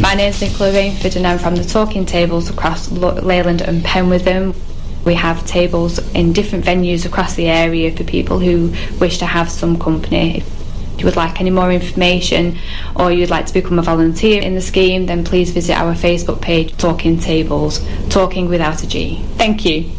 My name's Nicola Rainford and I'm from the Talking Tables across Leyland and Penwitham. We have tables in different venues across the area for people who wish to have some company. If you would like any more information or you'd like to become a volunteer in the scheme, then please visit our Facebook page, Talking Tables, talking without a G. Thank you.